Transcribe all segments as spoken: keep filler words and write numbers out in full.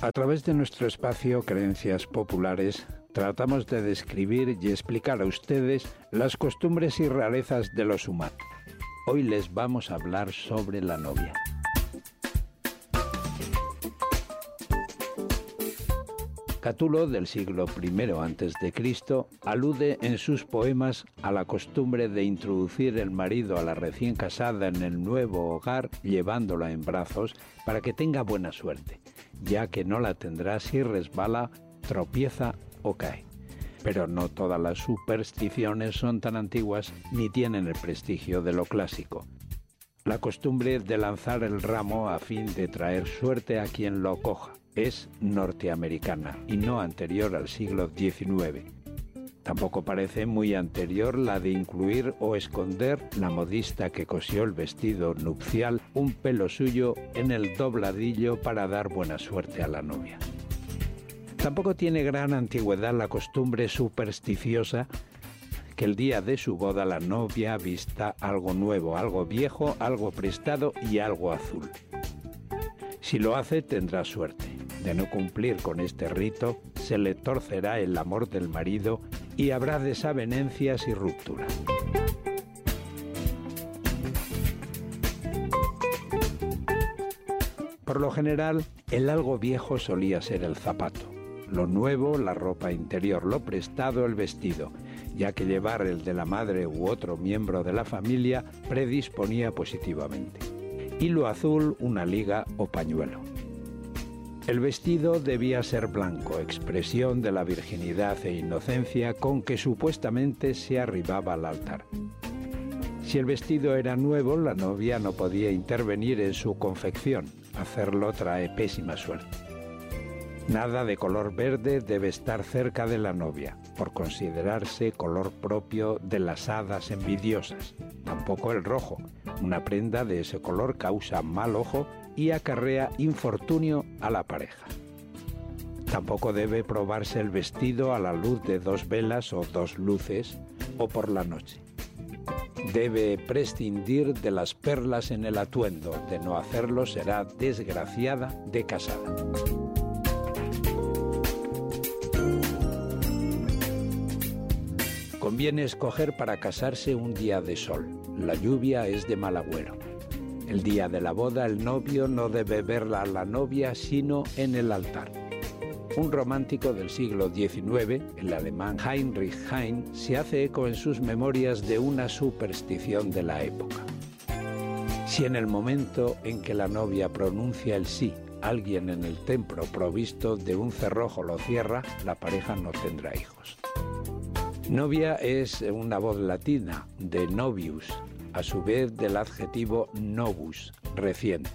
A través de nuestro espacio Creencias Populares, tratamos de describir y explicar a ustedes las costumbres y rarezas de los humanos. Hoy les vamos a hablar sobre la novia. Catulo, del siglo primero antes de Cristo, alude en sus poemas a la costumbre de introducir el marido a la recién casada en el nuevo hogar, llevándola en brazos para que tenga buena suerte, ya que no la tendrá si resbala, tropieza o cae. Pero no todas las supersticiones son tan antiguas ni tienen el prestigio de lo clásico. La costumbre de lanzar el ramo a fin de traer suerte a quien lo coja es norteamericana y no anterior al siglo diecinueve. Tampoco parece muy anterior la de incluir o esconder la modista que cosió el vestido nupcial un pelo suyo en el dobladillo para dar buena suerte a la novia. Tampoco tiene gran antigüedad la costumbre supersticiosa que el día de su boda la novia vista algo nuevo, algo viejo, algo prestado y algo azul. Si lo hace, tendrá suerte. De no cumplir con este rito, se le torcerá el amor del marido y habrá desavenencias y ruptura. Por lo general, el algo viejo solía ser el zapato, lo nuevo, la ropa interior, lo prestado, el vestido, ya que llevar el de la madre u otro miembro de la familia predisponía positivamente. Y lo azul, una liga o pañuelo. El vestido debía ser blanco, expresión de la virginidad e inocencia con que supuestamente se arribaba al altar. Si el vestido era nuevo, la novia no podía intervenir en su confección. Hacerlo trae pésima suerte. Nada de color verde debe estar cerca de la novia, por considerarse color propio de las hadas envidiosas. Tampoco el rojo. Una prenda de ese color causa mal ojo y acarrea infortunio a la pareja. Tampoco debe probarse el vestido a la luz de dos velas o dos luces o por la noche. Debe prescindir de las perlas en el atuendo. De no hacerlo será desgraciada de casada. Conviene escoger para casarse un día de sol. La lluvia es de mal agüero. El día de la boda el novio no debe verla a la novia sino en el altar. Un romántico del siglo diecinueve, el alemán Heinrich Heine, se hace eco en sus memorias de una superstición de la época. Si en el momento en que la novia pronuncia el sí, alguien en el templo provisto de un cerrojo lo cierra, la pareja no tendrá hijos. Novia es una voz latina de novius, a su vez del adjetivo novus, reciente.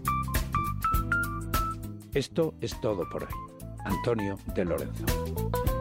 Esto es todo por hoy. Antonio de Lorenzo.